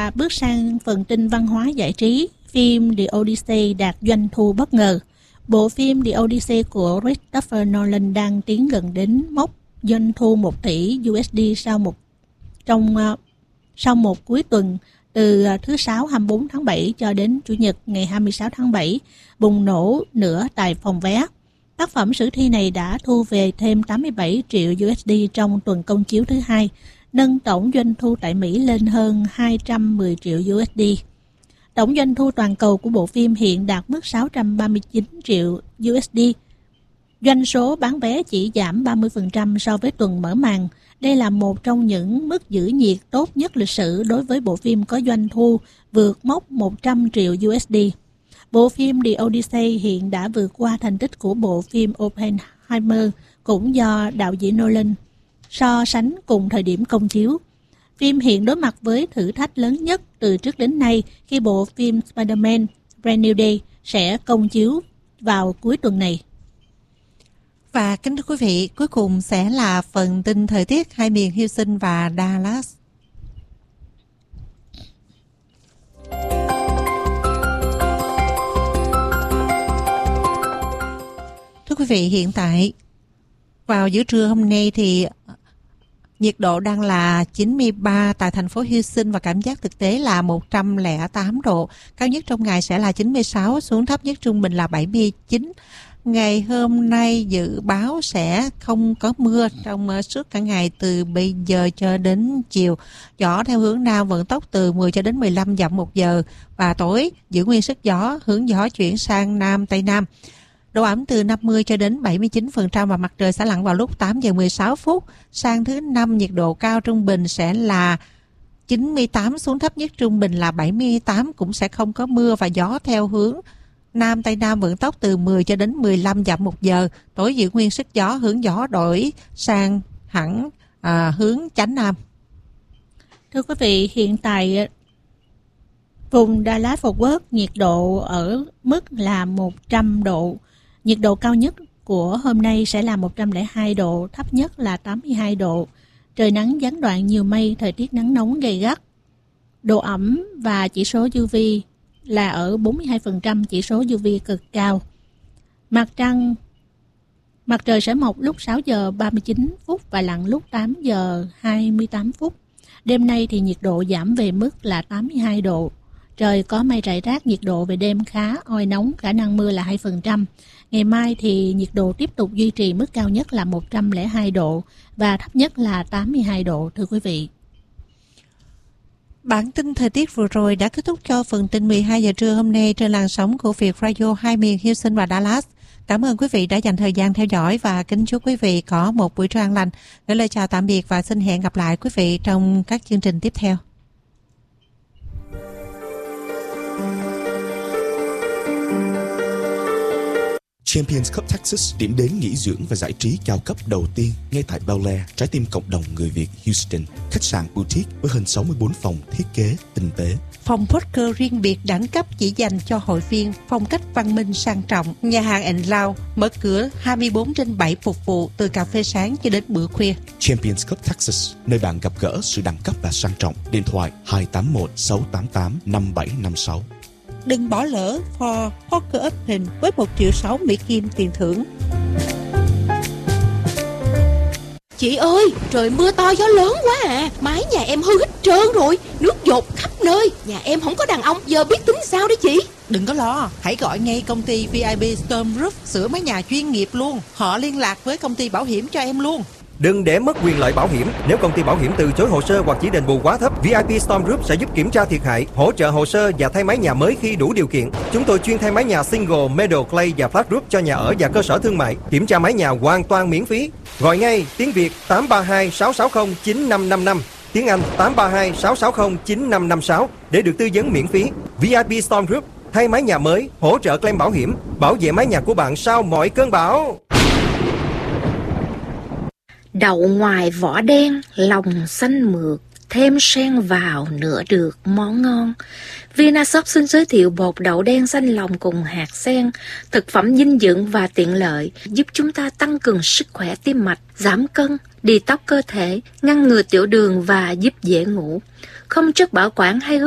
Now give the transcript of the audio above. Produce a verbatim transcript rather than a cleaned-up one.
và bước sang phần tin văn hóa giải trí. Phim The Odyssey đạt doanh thu bất ngờ. Bộ phim The Odyssey của Christopher Nolan đang tiến gần đến mốc doanh thu một tỷ đô la sau một trong uh, sau một cuối tuần từ uh, thứ Sáu hai mươi bốn tháng bảy cho đến Chủ nhật ngày hai mươi sáu tháng bảy, bùng nổ nữa tại phòng vé. Tác phẩm sử thi này đã thu về thêm tám mươi bảy triệu đô la trong tuần công chiếu thứ hai, nâng tổng doanh thu tại Mỹ lên hơn hai trăm mười triệu đô la. Tổng doanh thu toàn cầu của bộ phim hiện đạt mức sáu trăm ba mươi chín triệu đô la. Doanh số bán vé chỉ giảm ba mươi phần trăm so với tuần mở màn. Đây là một trong những mức giữ nhiệt tốt nhất lịch sử đối với bộ phim có doanh thu vượt mốc một trăm triệu đô la. Bộ phim The Odyssey hiện đã vượt qua thành tích của bộ phim Oppenheimer, cũng do đạo diễn Nolan so sánh cùng thời điểm công chiếu. Phim hiện đối mặt với thử thách lớn nhất từ trước đến nay khi bộ phim Spider-Man Brand New Day sẽ công chiếu vào cuối tuần này. Và kính thưa quý vị, cuối cùng sẽ là phần tin thời tiết hai miền Houston và Dallas. Thưa quý vị, hiện tại vào giữa trưa hôm nay thì nhiệt độ đang là chín mươi ba tại thành phố Houston và cảm giác thực tế là một trăm lẻ tám độ. Cao nhất trong ngày sẽ là chín mươi sáu, xuống thấp nhất trung bình là bảy mươi chín. Ngày hôm nay dự báo sẽ không có mưa trong suốt cả ngày từ bây giờ cho đến chiều. Gió theo hướng nam vận tốc từ mười cho đến mười lăm dặm một giờ và tối giữ nguyên sức gió, hướng gió chuyển sang nam tây nam. Độ ẩm từ năm mươi cho đến bảy mươi chín phần trăm và mặt trời sẽ lặn vào lúc tám giờ mười sáu phút. Sang thứ năm nhiệt độ cao trung bình sẽ là chín mươi tám, xuống thấp nhất trung bình là bảy mươi tám, cũng sẽ không có mưa và gió theo hướng nam tây nam vận tốc từ mười cho đến mười lăm dặm một giờ. Tối giữ nguyên sức gió, hướng gió đổi sang hẳn à, hướng chánh nam. Thưa quý vị, hiện tại vùng Dallas Fort Worth nhiệt độ ở mức là một trăm độ. Nhiệt độ cao nhất của hôm nay sẽ là một trăm lẻ hai độ, thấp nhất là tám mươi hai độ. Trời nắng gián đoạn nhiều mây, thời tiết nắng nóng gay gắt. Độ ẩm và chỉ số u vê là ở bốn mươi hai phần trăm, chỉ số u vê cực cao. Mặt trăng, mặt trời sẽ mọc lúc sáu giờ ba mươi chín phút và lặn lúc tám giờ hai mươi tám phút. Đêm nay thì nhiệt độ giảm về mức là tám mươi hai độ. Trời có mây rải rác, nhiệt độ về đêm khá oi nóng, khả năng mưa là hai phần trăm. Ngày mai thì nhiệt độ tiếp tục duy trì mức cao nhất là một trăm lẻ hai độ và thấp nhất là tám mươi hai độ, thưa quý vị. Bản tin thời tiết vừa rồi đã kết thúc cho phần tin mười hai giờ trưa hôm nay trên làn sóng của Việt Radio hai miền Houston và Dallas. Cảm ơn quý vị đã dành thời gian theo dõi và kính chúc quý vị có một buổi trưa an lành. Gửi lời chào tạm biệt và xin hẹn gặp lại quý vị trong các chương trình tiếp theo. Champions Cup Texas, điểm đến nghỉ dưỡng và giải trí cao cấp đầu tiên ngay tại Bel Air, trái tim cộng đồng người Việt Houston. Khách sạn boutique với hơn sáu mươi bốn phòng thiết kế tinh tế. Phòng poker riêng biệt đẳng cấp chỉ dành cho hội viên, phong cách văn minh sang trọng. Nhà hàng and Lounge mở cửa hai mươi bốn trên bảy phục vụ từ cà phê sáng cho đến bữa khuya. Champions Cup Texas, nơi bạn gặp gỡ sự đẳng cấp và sang trọng. Điện thoại hai tám một sáu tám tám năm bảy năm sáu. Đừng bỏ lỡ For Poker Open với một triệu sáu Mỹ Kim tiền thưởng. Chị ơi, trời mưa to gió lớn quá à. Mái nhà em hư hết trơn rồi, nước dột khắp nơi. Nhà em không có đàn ông, giờ biết tính sao đấy chị? Đừng có lo, hãy gọi ngay công ty vê i pê Storm Roof sửa mái nhà chuyên nghiệp luôn. Họ liên lạc với công ty bảo hiểm cho em luôn. Đừng để mất quyền lợi bảo hiểm. Nếu công ty bảo hiểm từ chối hồ sơ hoặc chỉ đền bù quá thấp, vê i pê Storm Group sẽ giúp kiểm tra thiệt hại, hỗ trợ hồ sơ và thay mái nhà mới khi đủ điều kiện. Chúng tôi chuyên thay mái nhà single, metal, clay và flat roof cho nhà ở và cơ sở thương mại. Kiểm tra mái nhà hoàn toàn miễn phí. Gọi ngay tiếng Việt tám ba hai sáu sáu không chín năm năm năm, tiếng Anh tám ba hai sáu sáu không chín năm năm sáu để được tư vấn miễn phí. vê i pê Storm Group thay mái nhà mới, hỗ trợ claim bảo hiểm, bảo vệ mái nhà của bạn sau mọi cơn bão. Đậu ngoài vỏ đen, lòng xanh mượt, thêm sen vào nữa được món ngon. Vinashop xin giới thiệu bột đậu đen xanh lòng cùng hạt sen, thực phẩm dinh dưỡng và tiện lợi, giúp chúng ta tăng cường sức khỏe tim mạch, giảm cân, detox cơ thể, ngăn ngừa tiểu đường và giúp dễ ngủ. Không chất bảo quản hay